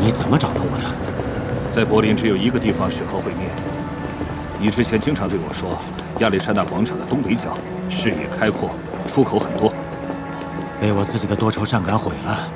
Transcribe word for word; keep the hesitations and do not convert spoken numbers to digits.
你怎么找到我的？ 在柏林只有一个地方适合会面。你之前经常对我说，亚历山大广场的东北角视野开阔，出口很多。 被我自己的多愁善感毁了。